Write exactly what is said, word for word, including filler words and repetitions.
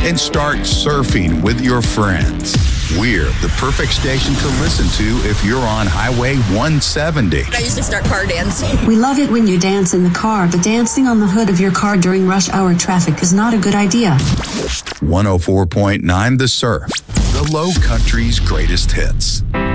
and start surfing with your friends. We're the perfect station to listen to if you're on Highway one seventy. I used to start car dancing. We love it when you dance in the car, but dancing on the hood of your car during rush hour traffic is not a good idea. one oh four point nine The Surf, the Low Country's greatest hits.